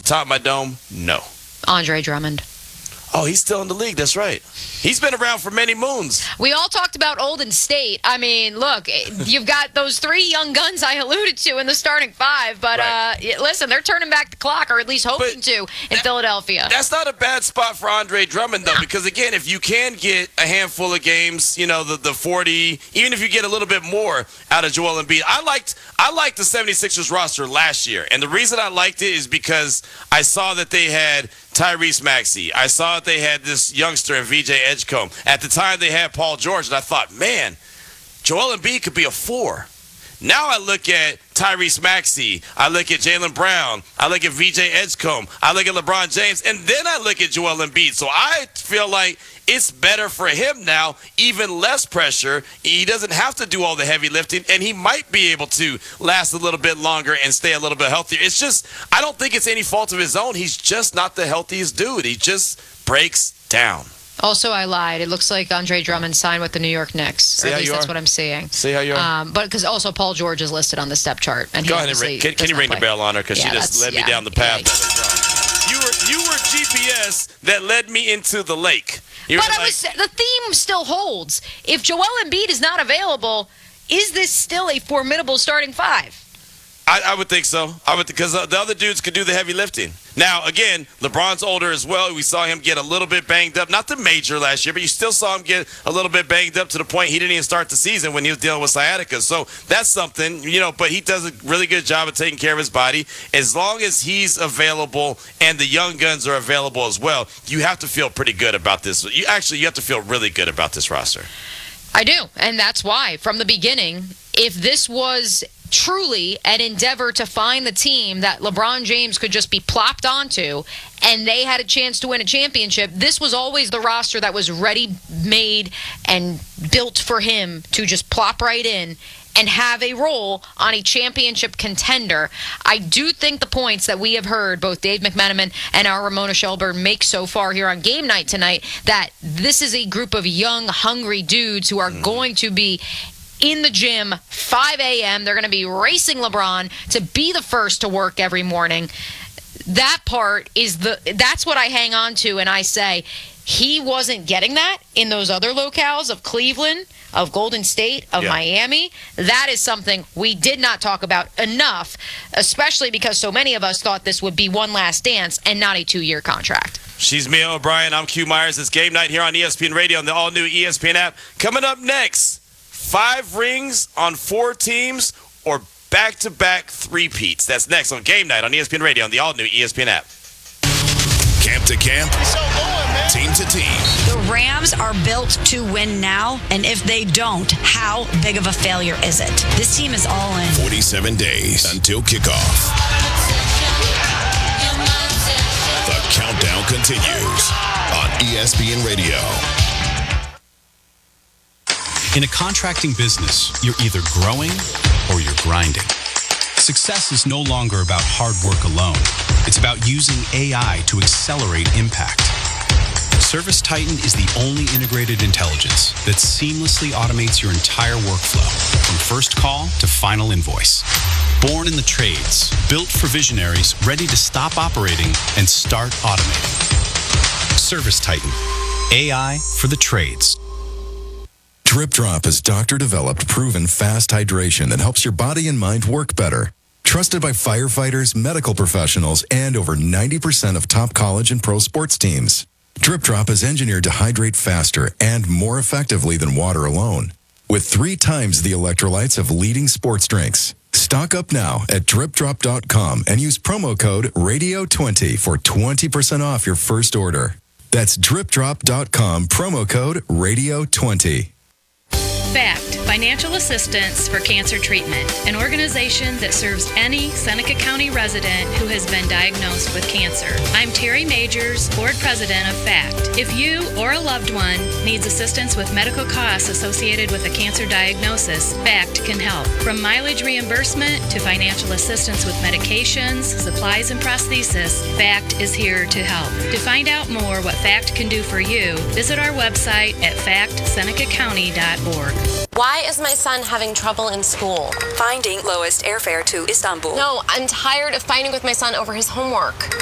the top of my dome, no. Andre Drummond. Oh, he's still in the league. That's right. He's been around for many moons. We all talked about Olden State. I mean, look, you've got those three young guns I alluded to in the starting five, but listen, they're turning back the clock, or at least hoping to, in Philadelphia. That's not a bad spot for Andre Drummond, though, because, again, if you can get a handful of games, you know, the 40, even if you get a little bit more out of Joel Embiid. I liked the 76ers roster last year, and the reason I liked it is because I saw that they had Tyrese Maxey. I saw that they had this youngster in VJ Edgecombe. At the time, they had Paul George, and I thought, man, Joel Embiid could be a 4. Now I look at Tyrese Maxey, I look at Jaylen Brown, I look at VJ Edgecombe, I look at LeBron James, and then I look at Joel Embiid. So I feel like it's better for him now, even less pressure. He doesn't have to do all the heavy lifting, and he might be able to last a little bit longer and stay a little bit healthier. It's just, I don't think it's any fault of his own. He's just not the healthiest dude. He just breaks down. Also, I lied. It looks like Andre Drummond signed with the New York Knicks. Or at least that's what I'm seeing. See how you are? But because also Paul George is listed on the step chart. And Go ahead and can you ring the bell on her? Because she just led me down the path. You were GPS that led me into the lake. But the theme still holds. If Joel Embiid is not available, is this still a formidable starting five? I would think so. Because the other dudes could do the heavy lifting. Now, again, LeBron's older as well. We saw him get a little bit banged up. Not the major last year, but you still saw him get a little bit banged up to the point he didn't even start the season when he was dealing with sciatica. So that's something, you know, but he does a really good job of taking care of his body. As long as he's available and the young guns are available as well, you have to feel pretty good about this. You have to feel really good about this roster. I do, and that's why, from the beginning, if this was truly an endeavor to find the team that LeBron James could just be plopped onto and they had a chance to win a championship, this was always the roster that was ready, made, and built for him to just plop right in and have a role on a championship contender. I do think the points that we have heard both Dave McMenamin and our Ramona Shelburne make so far here on Game Night tonight, that this is a group of young, hungry dudes who are going to be in the gym 5 a.m. They're going to be racing LeBron to be the first to work every morning. That part that's what I hang on to, and I say he wasn't getting that in those other locales of Cleveland, of Golden State, of Miami. That is something we did not talk about enough, especially because so many of us thought this would be one last dance and not a 2-year contract. She's Mia O'Brien. I'm Q Myers. It's Game Night here on ESPN Radio and the all-new ESPN app. Coming up next, 5 rings on 4 teams or back-to-back three-peats. That's next on Game Night on ESPN Radio and the all-new ESPN app. Camp to camp, team to team. The Rams are built to win now, and if they don't, how big of a failure is it? This team is all in. 47 days until kickoff. The countdown continues on ESPN Radio. In a contracting business, you're either growing or you're grinding. Success is no longer about hard work alone. It's about using AI to accelerate impact. ServiceTitan is the only integrated intelligence that seamlessly automates your entire workflow, from first call to final invoice. Born in the trades, built for visionaries ready to stop operating and start automating. ServiceTitan, AI for the trades. Drip Drop is doctor-developed, proven fast hydration that helps your body and mind work better. Trusted by firefighters, medical professionals, and over 90% of top college and pro sports teams. Drip Drop is engineered to hydrate faster and more effectively than water alone, with 3 times the electrolytes of leading sports drinks. Stock up now at dripdrop.com and use promo code RADIO20 for 20% off your first order. That's dripdrop.com, promo code RADIO20. FACT, Financial Assistance for Cancer Treatment, an organization that serves any Seneca County resident who has been diagnosed with cancer. I'm Terry Majors, Board President of FACT. If you or a loved one needs assistance with medical costs associated with a cancer diagnosis, FACT can help. From mileage reimbursement to financial assistance with medications, supplies, and prosthesis, FACT is here to help. To find out more what FACT can do for you, visit our website at factsenecacounty.org. Why is my son having trouble in school? Finding lowest airfare to Istanbul. No, I'm tired of fighting with my son over his homework.